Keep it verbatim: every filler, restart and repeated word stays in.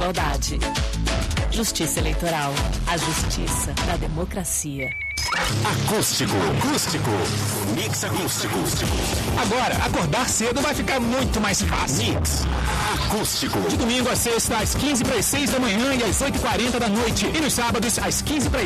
igualdade. Justiça Eleitoral. A justiça da democracia. Acústico, acústico, Mix acústico. Agora, acordar cedo vai ficar muito mais fácil. Mix acústico. De domingo a sexta, às quinze para as seis da manhã e às oito e quarenta da noite. E nos sábados, às quinze para